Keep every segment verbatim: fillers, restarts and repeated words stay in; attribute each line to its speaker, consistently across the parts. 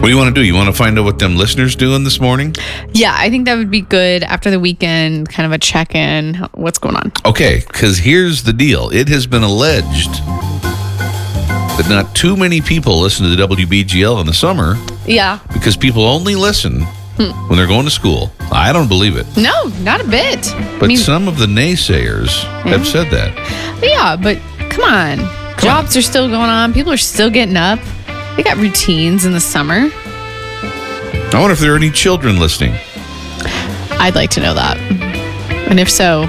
Speaker 1: do you want to do? You want to find out what them listeners doing this morning?
Speaker 2: Yeah, I think that would be good after the weekend, kind of a check-in. What's going on?
Speaker 1: Okay, because here's the deal. It has been alleged that not too many people listen to the W B G L in the summer.
Speaker 2: Yeah.
Speaker 1: Because people only listen hmm. when they're going to school. I don't believe it.
Speaker 2: No, not a bit.
Speaker 1: But
Speaker 2: I mean,
Speaker 1: some of the naysayers yeah. have said that.
Speaker 2: Yeah, but come on. Come Jobs on. are still going on. People are still getting up. They got routines in the summer.
Speaker 1: I wonder if there are any children listening.
Speaker 2: I'd like to know that. And if so,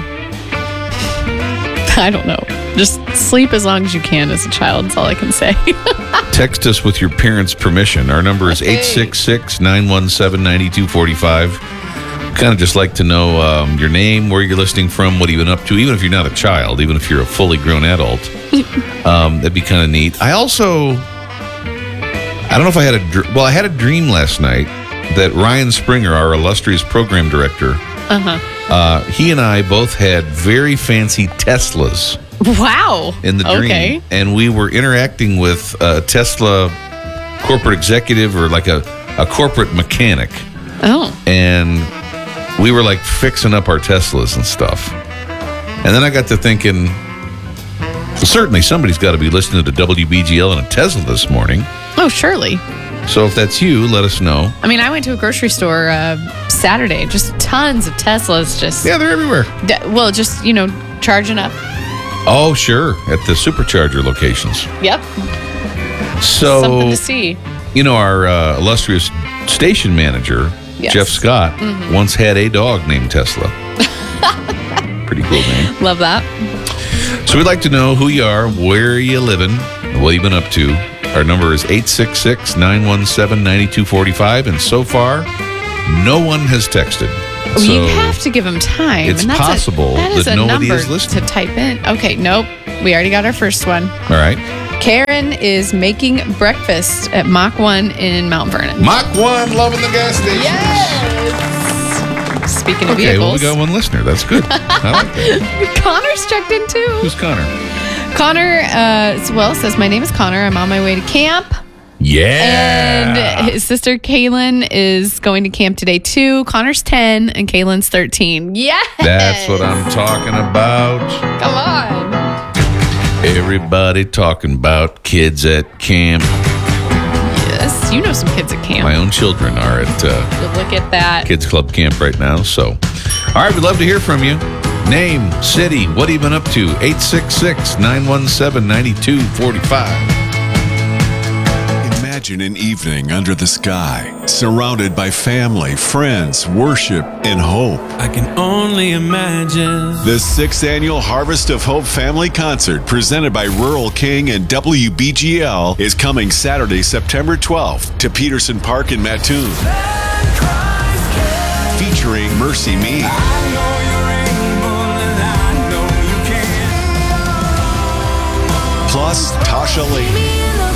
Speaker 2: I don't know. Just sleep as long as you can as a child. That's all I can say.
Speaker 1: Text us with your parents' permission. Our number is okay. eight six six, nine one seven, nine two four five. Kind of just like to know um, your name, where you're listening from, what you've been up to, even if you're not a child, even if you're a fully grown adult. um, that'd be kind of neat. I also, I don't know if I had a, dr- well, I had a dream last night that Ryan Springer, our illustrious program director, uh-huh. uh, he and I both had very fancy Teslas.
Speaker 2: Wow.
Speaker 1: In the dream.
Speaker 2: Okay.
Speaker 1: And we were interacting with a Tesla corporate executive or like a, a corporate mechanic.
Speaker 2: Oh.
Speaker 1: And we were like fixing up our Teslas and stuff. And then I got to thinking, well, certainly somebody's got to be listening to W B G L in a Tesla this morning.
Speaker 2: Oh, surely.
Speaker 1: So if that's you, let us know.
Speaker 2: I mean, I went to a grocery store uh, Saturday. Just tons of Teslas. Just
Speaker 1: Yeah, they're everywhere.
Speaker 2: D- well, just, you know, charging up.
Speaker 1: Oh, sure. At the supercharger locations.
Speaker 2: Yep.
Speaker 1: So,
Speaker 2: something to see.
Speaker 1: You know, our uh, illustrious station manager, yes. Jeff Scott, mm-hmm. once had a dog named Tesla. Pretty cool name.
Speaker 2: Love that.
Speaker 1: So we'd like to know who you are, where you living, what you've been up to. Our number is eight six six, nine one seven, nine two four five. And so far, no one has texted.
Speaker 2: Well,
Speaker 1: so
Speaker 2: you have to give them time.
Speaker 1: It's
Speaker 2: and that's
Speaker 1: possible
Speaker 2: a, that, is
Speaker 1: that
Speaker 2: a
Speaker 1: nobody
Speaker 2: number
Speaker 1: is listening.
Speaker 2: To type in. Okay, nope. We already got our first one.
Speaker 1: All right.
Speaker 2: Karen is making breakfast at Mach one in Mount Vernon.
Speaker 1: Mach one, loving the gas station.
Speaker 2: Yes. Speaking of
Speaker 1: okay,
Speaker 2: vehicles.
Speaker 1: well, we got one listener. That's good. I like that.
Speaker 2: Connor's checked in too.
Speaker 1: Who's Connor?
Speaker 2: Connor, uh, well, says, my name is Connor. I'm on my way to camp.
Speaker 1: Yeah.
Speaker 2: And his sister Kaylin is going to camp today too. Connor's ten and Kaylin's thirteen. Yes.
Speaker 1: That's what I'm talking about.
Speaker 2: Come on.
Speaker 1: Everybody talking about kids at camp.
Speaker 2: Yes, you know some kids at camp.
Speaker 1: My own children are at uh,
Speaker 2: look at that.
Speaker 1: Kids Club Camp right now. So, all right, we'd love to hear from you. Name, city, what have you been up to? eight six six, nine one seven, nine two four five.
Speaker 3: Imagine an evening under the sky, surrounded by family, friends, worship, and hope.
Speaker 4: I can only imagine.
Speaker 3: The sixth annual Harvest of Hope Family Concert, presented by Rural King and W B G L, is coming Saturday, September twelfth to Peterson Park in Mattoon. Featuring Mercy Me. Plus, Tasha Layton.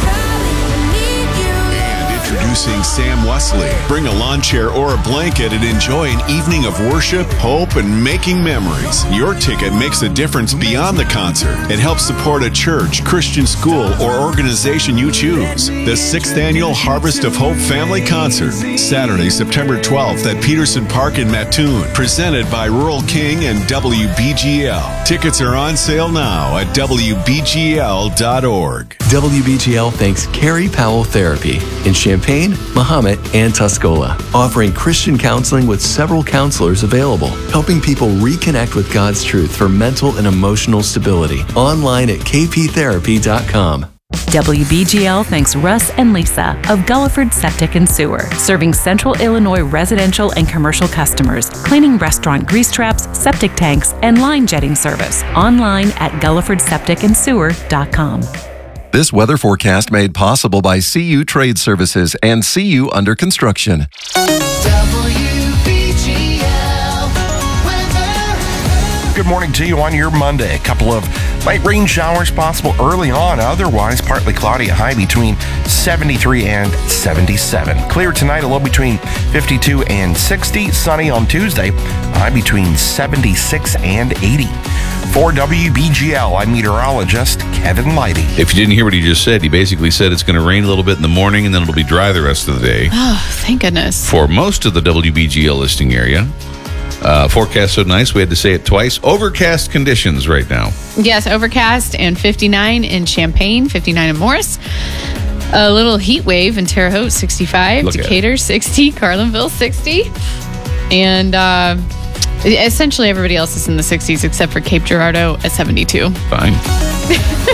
Speaker 3: Introducing Sam Wesley. Bring a lawn chair or a blanket and enjoy an evening of worship, hope, and making memories. Your ticket makes a difference beyond the concert. It helps support a church, Christian school, or organization you choose. The sixth annual Harvest of Hope Family Concert, Saturday, September twelfth at Peterson Park in Mattoon, presented by Rural King and W B G L. Tickets are on sale now at W B G L dot org.
Speaker 5: W B G L thanks Carrie Powell Therapy in Champaign, Mahomet, and Tuscola, offering Christian counseling with several counselors available, helping people reconnect with God's truth for mental and emotional stability. Online at k p therapy dot com.
Speaker 6: W B G L thanks Russ and Lisa of Gulliford Septic and Sewer, serving Central Illinois residential and commercial customers, cleaning restaurant grease traps, septic tanks, and line jetting service. Online at gulliford septic and sewer dot com.
Speaker 7: This weather forecast made possible by C U Trade Services and C U Under Construction.
Speaker 8: W B G L weather. Good morning to you on your Monday. A couple of light rain showers possible early on. Otherwise, partly cloudy, a high between seventy-three and seventy-seven. Clear tonight, a low between fifty-two and sixty. Sunny on Tuesday, a high between seventy-six and eighty. For W B G L, I'm meteorologist Kevin Lighty.
Speaker 1: If you didn't hear what he just said, he basically said it's going to rain a little bit in the morning and then it'll be dry the rest of the day.
Speaker 2: Oh, thank goodness.
Speaker 1: For most of the W B G L listing area. Uh, forecast so nice, we had to say it twice. Overcast conditions right now.
Speaker 2: Yes, overcast and fifty-nine in Champaign, fifty-nine in Morris. A little heat wave in Terre Haute, sixty-five.
Speaker 1: Look at
Speaker 2: Decatur, sixty. Carlinville, sixty. And uh, essentially everybody else is in the sixties except for Cape Girardeau at seventy-two.
Speaker 1: Fine.